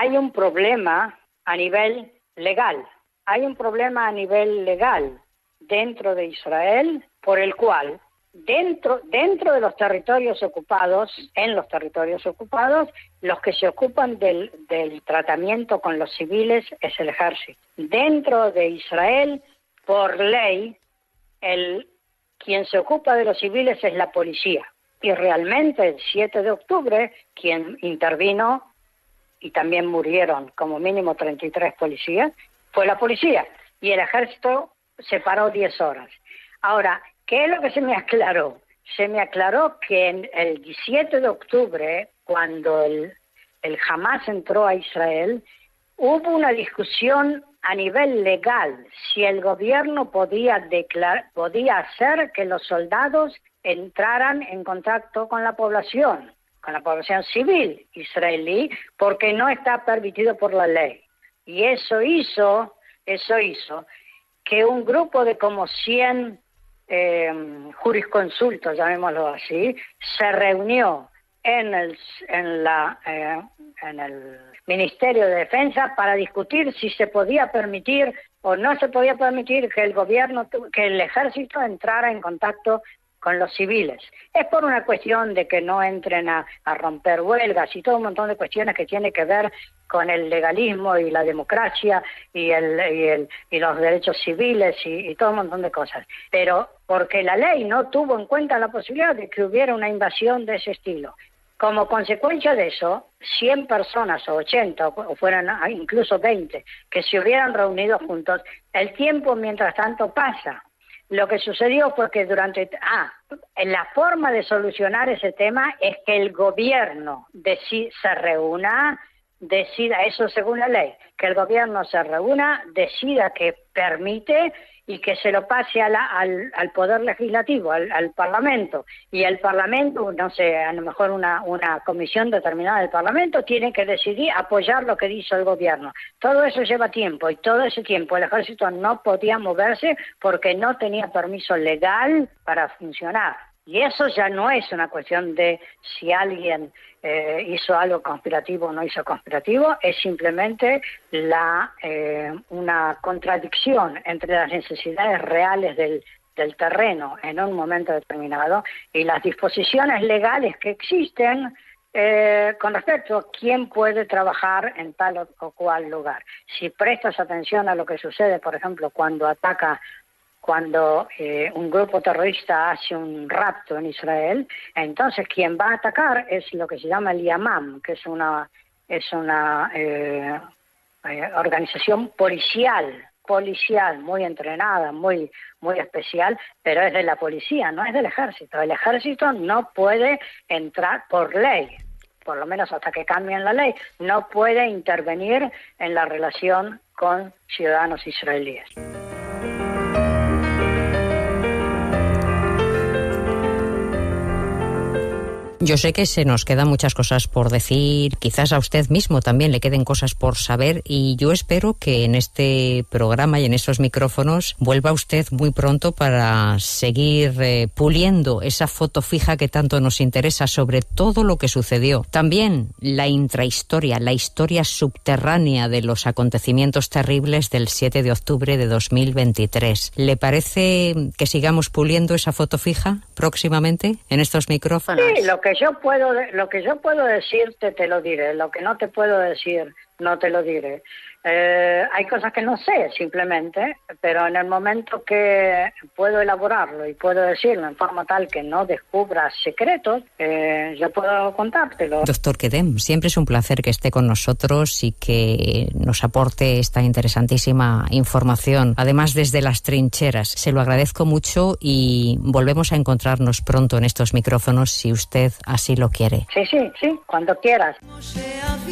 hay un problema a nivel legal. Hay un problema a nivel legal dentro de Israel por el cual dentro de los territorios ocupados, en los territorios ocupados, los que se ocupan del tratamiento con los civiles es el ejército. Dentro de Israel, por ley, quien se ocupa de los civiles es la policía. Y realmente el 7 de octubre, quien intervino, y también murieron como mínimo 33 policías, fue la policía. Y el ejército se paró 10 horas. Ahora, ¿qué es lo que se me aclaró? Se me aclaró que el 17 de octubre, cuando el Hamas entró a Israel, hubo una discusión a nivel legal si el gobierno podía hacer que los soldados entraran en contacto con la población civil israelí, porque no está permitido por la ley. Y eso hizo que un grupo de como 100 jurisconsultos, llamémoslo así, se reunió en el Ministerio de Defensa para discutir si se podía permitir o no se podía permitir que el ejército entrara en contacto con los civiles. Es por una cuestión de que no entren a romper huelgas y todo un montón de cuestiones que tiene que ver con el legalismo y la democracia y los derechos civiles y todo un montón de cosas. Pero porque la ley no tuvo en cuenta la posibilidad de que hubiera una invasión de ese estilo. Como consecuencia de eso, 100 personas o 80 o fueran incluso 20 que se hubieran reunido juntos, el tiempo mientras tanto pasa. Lo que sucedió fue que la forma de solucionar ese tema es que el gobierno se reúna, decida, eso según la ley, que el gobierno se reúna, decida que permite y que se lo pase al Poder Legislativo, al Parlamento. Y el Parlamento, no sé, a lo mejor una comisión determinada del Parlamento tiene que decidir apoyar lo que dice el gobierno. Todo eso lleva tiempo y todo ese tiempo el ejército no podía moverse porque no tenía permiso legal para funcionar. Y eso ya no es una cuestión de si alguien hizo algo conspirativo o no hizo conspirativo, es simplemente una contradicción entre las necesidades reales del terreno en un momento determinado y las disposiciones legales que existen con respecto a quién puede trabajar en tal o cual lugar. Si prestas atención a lo que sucede, por ejemplo, cuando un grupo terrorista hace un rapto en Israel, entonces quien va a atacar es lo que se llama el Yamam, que es una organización policial muy entrenada, muy especial, pero es de la policía, no es del ejército. El ejército no puede entrar por ley, por lo menos hasta que cambien la ley, no puede intervenir en la relación con ciudadanos israelíes. Yo sé que se nos quedan muchas cosas por decir, quizás a usted mismo también le queden cosas por saber, y yo espero que en este programa y en esos micrófonos vuelva usted muy pronto para seguir puliendo esa foto fija que tanto nos interesa sobre todo lo que sucedió. También la intrahistoria, la historia subterránea de los acontecimientos terribles del 7 de octubre de 2023. ¿Le parece que sigamos puliendo esa foto fija próximamente en estos micrófonos? Sí, lo que yo puedo decirte te lo diré, lo que no te puedo decir no te lo diré. Hay cosas que no sé simplemente, pero en el momento que puedo elaborarlo y puedo decirlo en forma tal que no descubras secretos, yo puedo contártelo. Doctor Kedem, siempre es un placer que esté con nosotros y que nos aporte esta interesantísima información, además desde las trincheras. Se lo agradezco mucho y volvemos a encontrarnos pronto en estos micrófonos si usted así lo quiere. Sí, cuando quieras.